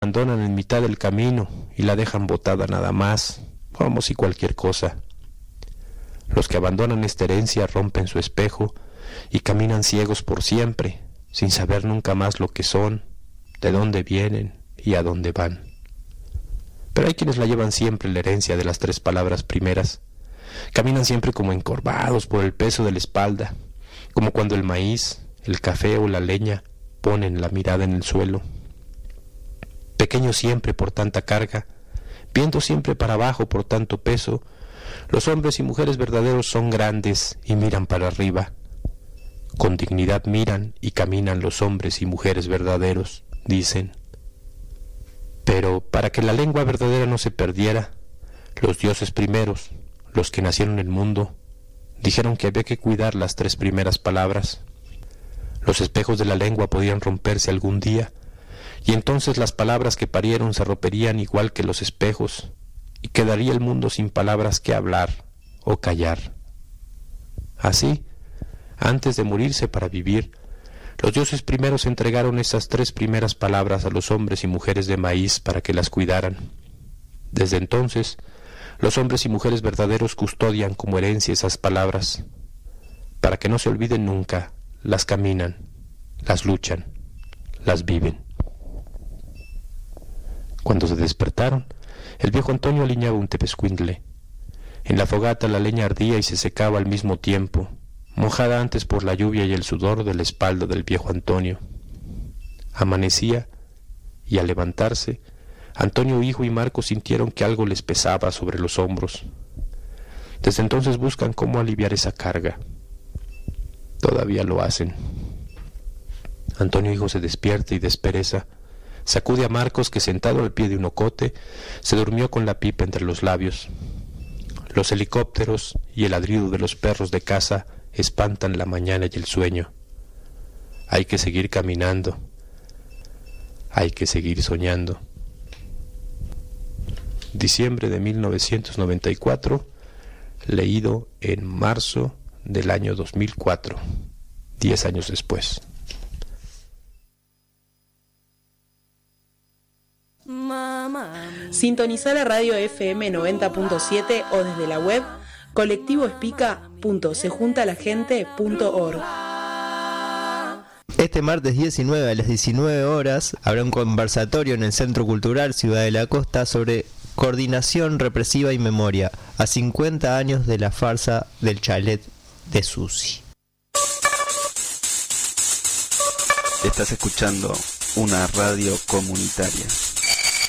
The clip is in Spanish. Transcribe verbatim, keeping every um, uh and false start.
abandonan en mitad del camino y la dejan botada nada más, como si cualquier cosa. Los que abandonan esta herencia rompen su espejo y caminan ciegos por siempre, sin saber nunca más lo que son, de dónde vienen y a dónde van. Pero hay quienes la llevan siempre, la herencia de las tres palabras primeras. Caminan siempre como encorvados por el peso de la espalda, como cuando el maíz, el café o la leña ponen la mirada en el suelo. Pequeños siempre por tanta carga, viendo siempre para abajo por tanto peso, los hombres y mujeres verdaderos son grandes y miran para arriba. Con dignidad miran y caminan los hombres y mujeres verdaderos, dicen. Pero para que la lengua verdadera no se perdiera, los dioses primeros, los que nacieron en el mundo, dijeron que había que cuidar las tres primeras palabras. Los espejos de la lengua podían romperse algún día, y entonces las palabras que parieron se romperían igual que los espejos, y quedaría el mundo sin palabras que hablar o callar. Así, antes de morirse para vivir, los dioses primeros entregaron esas tres primeras palabras a los hombres y mujeres de maíz para que las cuidaran. Desde entonces, los hombres y mujeres verdaderos custodian como herencia esas palabras. Para que no se olviden nunca, las caminan, las luchan, las viven. Cuando se despertaron, el viejo Antonio aliñaba un tepezcuintle. En la fogata la leña ardía y se secaba al mismo tiempo, mojada antes por la lluvia y el sudor de la espalda del viejo Antonio. Amanecía, y al levantarse, Antonio hijo y Marco sintieron que algo les pesaba sobre los hombros. Desde entonces buscan cómo aliviar esa carga. Todavía lo hacen. Antonio hijo se despierta y despereza. Sacude a Marcos, que sentado al pie de un ocote se durmió con la pipa entre los labios. Los helicópteros y el ladrido de los perros de caza espantan la mañana y el sueño. Hay que seguir caminando. Hay que seguir soñando. Diciembre de mil novecientos noventa y cuatro, leído en marzo del año dos mil cuatro, diez años después. Sintonizá la radio F M noventa punto siete o desde la web colectivo espica punto sejuntalaGente punto org. Este martes diecinueve a las diecinueve horas habrá un conversatorio en el Centro Cultural Ciudad de la Costa sobre coordinación represiva y memoria a cincuenta años de la farsa del chalet de Susi. Estás escuchando una radio comunitaria.